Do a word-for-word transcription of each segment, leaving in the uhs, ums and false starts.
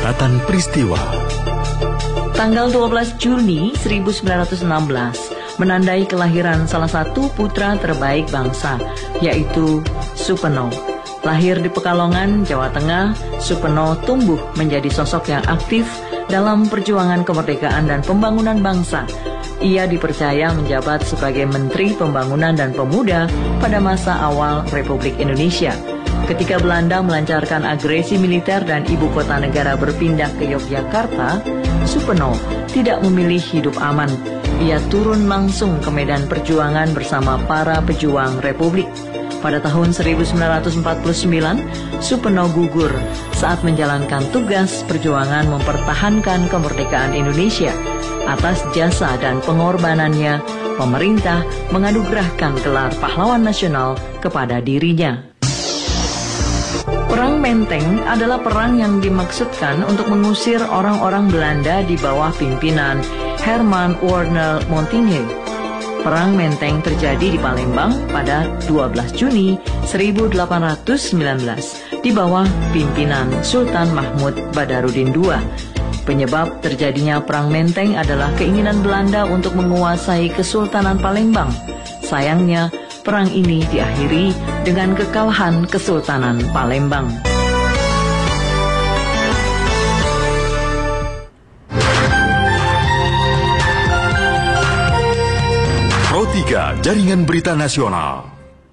Catatan Peristiwa. Tanggal dua belas Juni seribu sembilan ratus enam belas menandai kelahiran salah satu putra terbaik bangsa, yaitu Supeno. Lahir di Pekalongan, Jawa Tengah, Supeno tumbuh menjadi sosok yang aktif dalam perjuangan kemerdekaan dan pembangunan bangsa. Ia dipercaya menjabat sebagai Menteri Pembangunan dan Pemuda pada masa awal Republik Indonesia. Ketika Belanda melancarkan agresi militer dan ibu kota negara berpindah ke Yogyakarta, Supeno tidak memilih hidup aman. Ia turun langsung ke medan perjuangan bersama para pejuang Republik. Pada tahun seribu sembilan ratus empat puluh sembilan, Supeno gugur saat menjalankan tugas perjuangan mempertahankan kemerdekaan Indonesia. Atas jasa dan pengorbanannya, pemerintah menganugerahkan gelar pahlawan nasional kepada dirinya. Perang Menteng adalah perang yang dimaksudkan untuk mengusir orang-orang Belanda di bawah pimpinan Herman Warner Montigny. Perang Menteng terjadi di Palembang pada dua belas Juni seribu delapan ratus sembilan belas di bawah pimpinan Sultan Mahmud Badarudin kedua. Penyebab terjadinya Perang Menteng adalah keinginan Belanda untuk menguasai Kesultanan Palembang. Sayangnya, perang ini diakhiri dengan kekalahan Kesultanan Palembang. Pro tiga Jaringan Berita Nasional.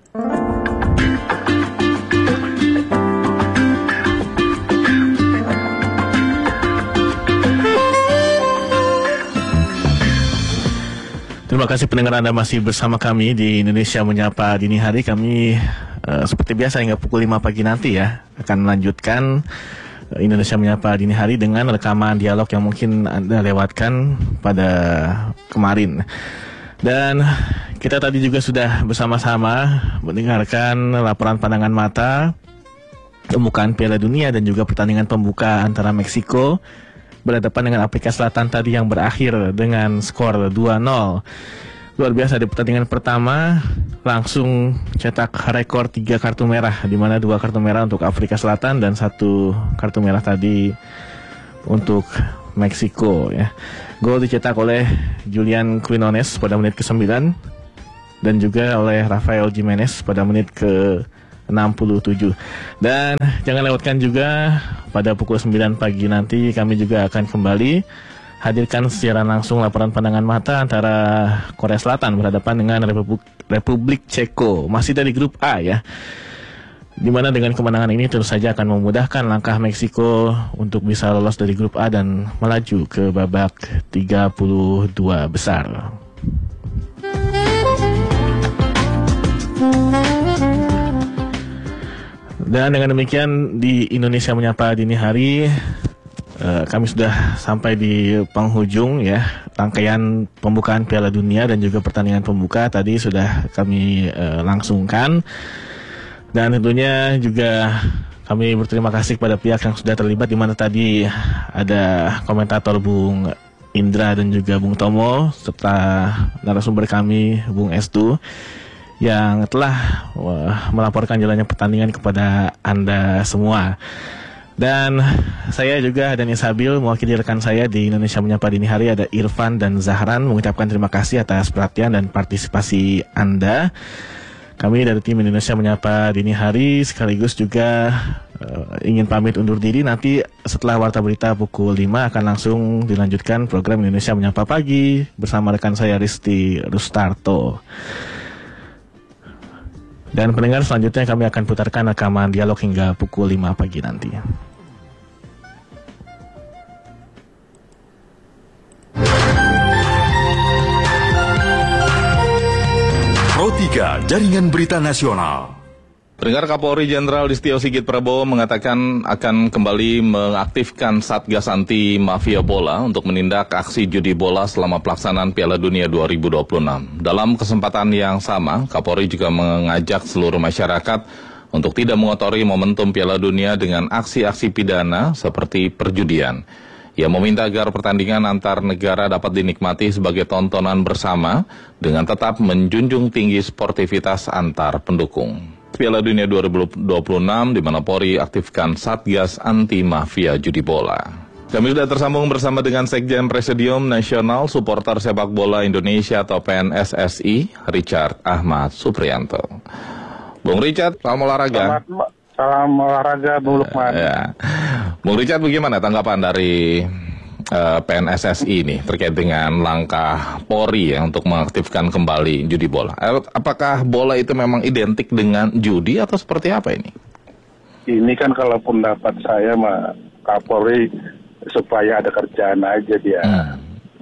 Terima kasih pendengar Anda masih bersama kami di Indonesia Menyapa Dini Hari. Kami uh, seperti biasa hingga pukul lima pagi nanti ya akan melanjutkan uh, Indonesia Menyapa Dini Hari dengan rekaman dialog yang mungkin Anda lewatkan pada kemarin. Dan kita tadi juga sudah bersama-sama mendengarkan laporan pandangan mata pembukaan Piala Dunia dan juga pertandingan pembuka antara Meksiko berhadapan dengan Afrika Selatan tadi yang berakhir dengan skor dua nol. Luar biasa, di pertandingan pertama langsung cetak rekor tiga kartu merah, di mana dua kartu merah untuk Afrika Selatan dan satu kartu merah tadi untuk Meksiko ya. Gol dicetak oleh Julian Quinones pada menit ke sembilan dan juga oleh Rafael Jimenez pada menit ke enam puluh tujuh. Dan jangan lewatkan juga pada pukul sembilan pagi nanti kami juga akan kembali hadirkan secara langsung laporan pandangan mata antara Korea Selatan berhadapan dengan Republik, Republik Ceko, masih dari grup A ya, dimana dengan kemenangan ini tentu saja akan memudahkan langkah Meksiko untuk bisa lolos dari grup A dan melaju ke babak tiga puluh dua besar. Dan dengan demikian di Indonesia Menyapa Dini Hari uh, kami sudah sampai di penghujung ya rangkaian pembukaan Piala Dunia dan juga pertandingan pembuka tadi sudah kami uh, langsungkan. Dan tentunya juga kami berterima kasih kepada pihak yang sudah terlibat, di mana tadi ada komentator Bung Indra dan juga Bung Tomo serta narasumber kami Bung Estu yang telah wah, melaporkan jalannya pertandingan kepada Anda semua. Dan saya juga dan Isabil mewakili rekan saya di Indonesia Menyapa Dini Hari ada Irfan dan Zahran mengucapkan terima kasih atas perhatian dan partisipasi Anda. Kami dari tim Indonesia Menyapa Dini Hari sekaligus juga uh, ingin pamit undur diri. Nanti setelah Warta Berita pukul lima akan langsung dilanjutkan program Indonesia Menyapa Pagi bersama rekan saya Risti Rustarto. Dan pendengar, selanjutnya kami akan putarkan rekaman dialog hingga pukul lima pagi nanti. Pro tiga Jaringan Berita Nasional. Pendengar, Kapolri Jenderal Listio Sigit Prabowo mengatakan akan kembali mengaktifkan Satgas Anti Mafia Bola untuk menindak aksi judi bola selama pelaksanaan Piala Dunia dua ribu dua puluh enam. Dalam kesempatan yang sama, Kapolri juga mengajak seluruh masyarakat untuk tidak mengotori momentum Piala Dunia dengan aksi-aksi pidana seperti perjudian. Ia meminta agar pertandingan antar negara dapat dinikmati sebagai tontonan bersama dengan tetap menjunjung tinggi sportivitas antar pendukung. Piala Dunia dua ribu dua puluh enam di mana Polri aktifkan Satgas Anti Mafia Judi Bola. Kami sudah tersambung bersama dengan Sekjen Presidium Nasional Supporter Sepak Bola Indonesia atau P N S S I, Richard Ahmad Supriyanto. Bung Richard, salam olahraga. Selamat, salam olahraga, Bung Lukman. Ya. Bung Richard, bagaimana tanggapan dari uh, P N S S I ini terkait dengan langkah Polri ya untuk mengaktifkan kembali judi bola? Apakah bola itu memang identik dengan judi atau seperti apa ini? Ini kan kalau pendapat saya mah Kapolri supaya ada kerjaan aja dia. Hmm.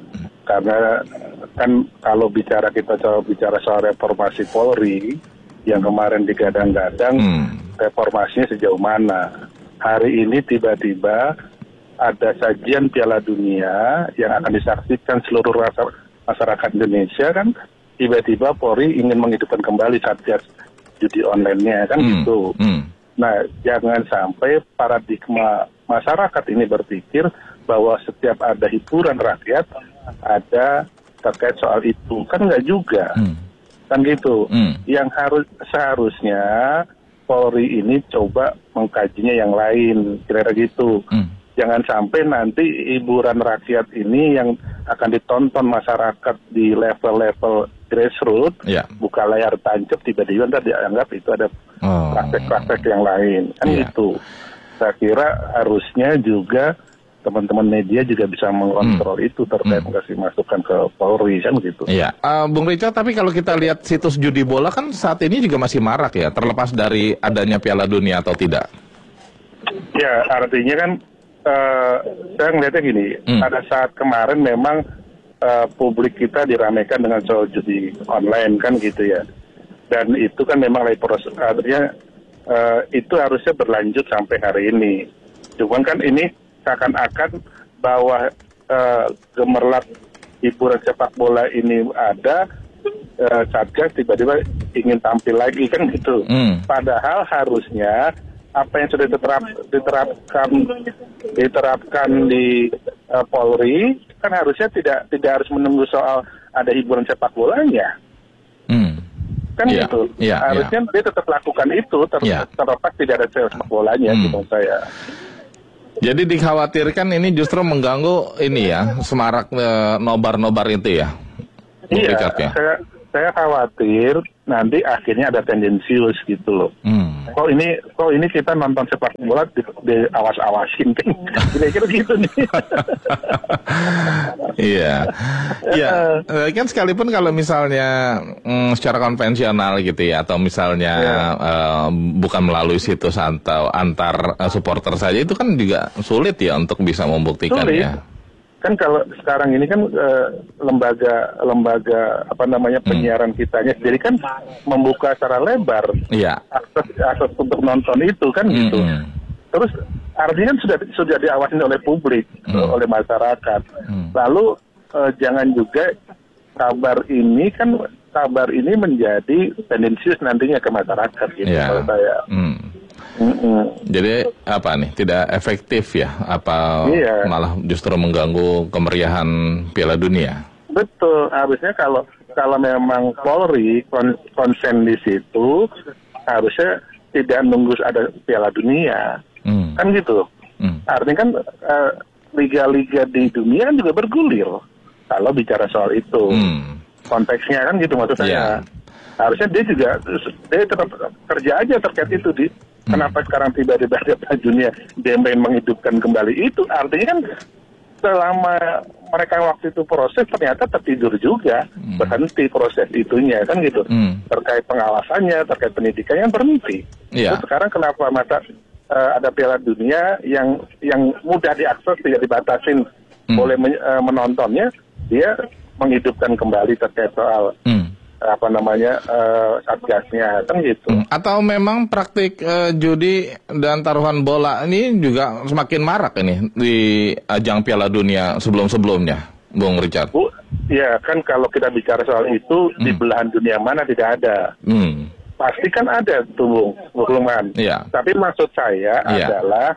Karena kan kalau bicara kita coba bicara soal reformasi Polri yang kemarin digadang-gadang, hmm. reformasinya sejauh mana? Hari ini tiba-tiba ada sajian Piala Dunia yang akan disaksikan seluruh masyarakat Indonesia kan, tiba-tiba Polri ingin menghidupkan kembali Satgas judi online-nya kan hmm. gitu. Hmm. Nah, jangan sampai paradigma masyarakat ini berpikir bahwa setiap ada hiburan rakyat ada terkait soal itu, kan nggak juga. Hmm. Kan gitu. Hmm. Yang harus seharusnya Polri ini coba mengkajinya yang lain, kira-kira gitu. Hmm. Jangan sampai nanti hiburan rakyat ini yang akan ditonton masyarakat di level-level grassroots, yeah. buka layar tancap tiba-tiba nanti dianggap itu ada oh. praktek-praktek yang lain. Kan yeah. gitu. Saya kira harusnya juga teman-teman media juga bisa mengontrol hmm. itu terkait hmm. kasih masukan ke Polri kan gitu. Iya, uh, Bung Richard, tapi kalau kita lihat situs judi bola kan saat ini juga masih marak ya, terlepas dari adanya Piala Dunia atau tidak. Ya, artinya kan uh, saya ngeliatnya gini, hmm. pada saat kemarin memang uh, publik kita diramaikan dengan soal judi online kan gitu ya, dan itu kan memang lagi proses, artinya uh, itu harusnya berlanjut sampai hari ini. Cuman kan ini seakan-akan bahwa uh, gemerlap hiburan sepak bola ini ada, uh, Satgas tiba-tiba ingin tampil lagi kan gitu. Hmm. Padahal harusnya apa yang sudah diterap, diterapkan diterapkan di uh, Polri kan harusnya tidak tidak harus menunggu soal ada hiburan sepak bolanya. Hmm. Kan yeah. gitu. Yeah, harusnya yeah. dia tetap lakukan itu ter- yeah. terlepas tidak ada sepak bolanya hmm. gitu saya. Jadi dikhawatirkan ini justru mengganggu ini ya, semarak e, nobar-nobar itu ya? Iya, ya? saya, saya khawatir nanti akhirnya ada tendensius gitu loh. Hmm. Kok ini kok ini kita nonton sepak bola di, di awas-awasin kan? Kira-kira gitu nih. Iya, iya. Kan sekalipun kalau misalnya mm, secara konvensional gitu ya, atau misalnya yeah. uh, bukan melalui situs atau antar uh, supporter saja, itu kan juga sulit ya untuk bisa membuktikannya. Kan kalau sekarang ini kan uh, lembaga lembaga apa namanya penyiaran hmm. kitanya sendiri kan membuka secara lebar yeah. akses akses untuk nonton itu kan hmm. gitu. Terus artinya kan sudah sudah diawasi oleh publik, hmm. oleh masyarakat. Hmm. Lalu uh, jangan juga kabar ini kan kabar ini menjadi tendensius nantinya ke masyarakat gitu yeah. menurut saya. Hmm. Mm-mm. Jadi apa nih, tidak efektif ya? Apa iya. malah justru mengganggu kemeriahan Piala Dunia? Betul, harusnya kalau kalau memang Polri konsen di situ, harusnya tidak nunggu ada Piala Dunia, mm. kan gitu. Mm. Artinya kan uh, liga-liga di dunia kan juga bergulir kalau bicara soal itu. Mm. Konteksnya kan gitu maksud saya. Yeah. Harusnya dia juga dia tetap kerja aja terkait itu di. Kenapa sekarang tiba-tiba ada dunia dia ingin menghidupkan kembali itu? Artinya kan selama mereka waktu itu proses ternyata tertidur juga, hmm. berhenti proses itunya kan gitu. Hmm. Terkait pengawasannya, terkait pendidikannya berhenti. Yeah. Terus sekarang kenapa masa uh, ada Piala Dunia yang yang mudah diakses, tidak dibatasin hmm. boleh men, uh, menontonnya, dia menghidupkan kembali terkait soal hmm. apa namanya uh, satgasnya kan gitu. Hmm. Atau memang praktik uh, judi dan taruhan bola ini juga semakin marak ini di ajang Piala Dunia sebelum-sebelumnya, Bung Richard? Bu, ya kan kalau kita bicara soal itu hmm. di belahan dunia mana tidak ada. Hmm. Pasti kan ada tuh, Bung Lukman. Yeah. Tapi maksud saya yeah. adalah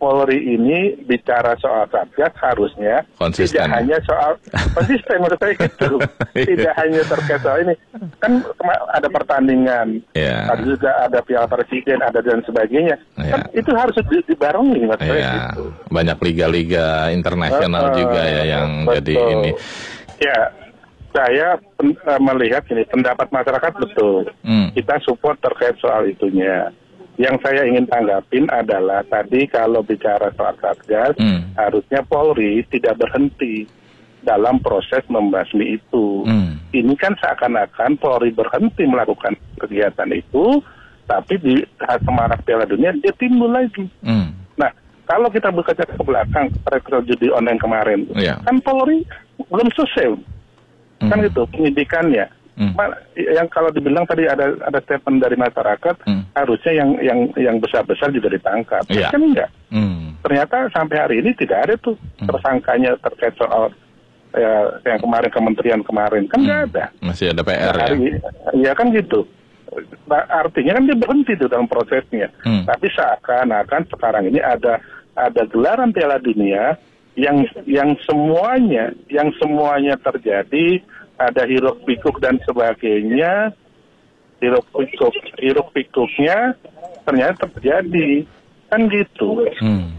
Polri ini bicara soal Satgas harusnya konsisten, tidak ya? hanya soal konsisten menurut saya gitu. Tidak hanya terkait soal ini. Kan ada pertandingan, yeah. ada juga ada Piala Presiden, ada dan sebagainya. Yeah. Kan itu harus dibarengi menurut saya yeah. gitu. Banyak liga-liga internasional uh, juga ya yang betul. Jadi ini. Ya, saya pen, uh, melihat ini pendapat masyarakat betul. Hmm. Kita support terkait soal itunya. Yang saya ingin tanggapin adalah tadi kalau bicara soal Satgas, hmm. harusnya Polri tidak berhenti dalam proses membasmi itu. Hmm. Ini kan seakan-akan Polri berhenti melakukan kegiatan itu, tapi di semarak Piala Dunia dia timbul lagi. Hmm. Nah, kalau kita bekerja ke belakang, rekor judi online kemarin, yeah. kan Polri belum selesai, hmm. kan itu penyidikannya. Hmm. Yang kalau dibilang tadi ada ada statement dari masyarakat, hmm. harusnya yang yang yang besar-besar juga ditangkap, yeah. kan enggak? Hmm. Ternyata sampai hari ini tidak ada tuh hmm. tersangkanya terkait soal ya, yang kemarin kementerian kemarin, kan nggak hmm. ada. Masih ada P R nah, ya? Iya kan gitu. Nah, artinya kan dia berhenti tuh dalam prosesnya. Hmm. Tapi seakan-akan sekarang ini ada ada gelaran Piala Dunia yang yang semuanya yang semuanya terjadi. Ada hiruk pikuk dan sebagainya, hiruk pikuk, hiruk pikuknya ternyata terjadi, kan gitu. Hmm.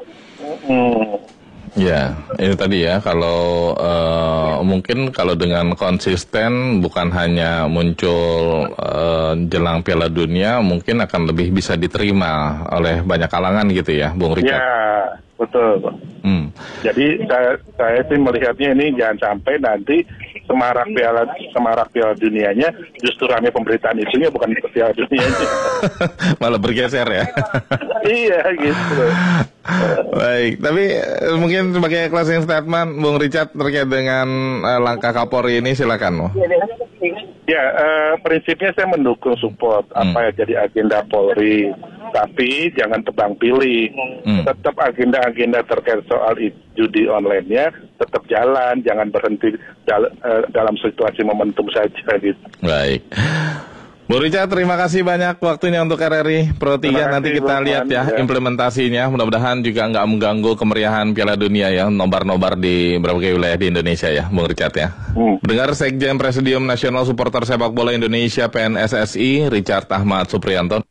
Hmm. Ya, itu tadi ya. Kalau uh, mungkin kalau dengan konsisten, bukan hanya muncul uh, jelang Piala Dunia, mungkin akan lebih bisa diterima oleh banyak kalangan gitu ya, Bung Richard. Ya, betul. Hmm. Jadi saya, saya sih melihatnya ini jangan sampai nanti semarak Piala semarak Piala Dunianya justru rame pemberitaan isunya bukan Piala Dunianya. Malah bergeser ya. Iya gitu. Baik, tapi mungkin sebagai closing statement Bung Richard terkait dengan uh, langkah Kapolri ini silakan. Oh. Ya, uh, prinsipnya saya mendukung support hmm. apa yang jadi agenda Polri, tapi jangan tebang pilih. Hmm. Tetap agenda-agenda terkait soal judi online-nya tetap jalan, jangan berhenti dal- uh, dalam situasi momentum saja gitu. Baik. Bu Richard, terima kasih banyak waktunya untuk R R I Pro tiga. Nanti kita lihat ya, ya implementasinya. Mudah-mudahan juga nggak mengganggu kemeriahan Piala Dunia ya, nobar-nobar di berbagai wilayah di Indonesia ya, Bung Richard ya. Hmm. Dengar Sekjen Presidium Nasional Supporter Sepak Bola Indonesia P N S S I, Richard Ahmad Supriyanto.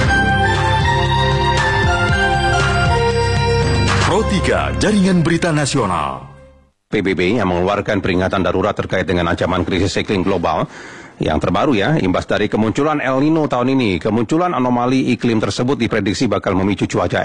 Pro tiga, Jaringan Berita Nasional. P B B yang mengeluarkan peringatan darurat terkait dengan ancaman krisis iklim global. Yang terbaru ya, imbas dari kemunculan El Nino tahun ini, kemunculan anomali iklim tersebut diprediksi bakal memicu cuaca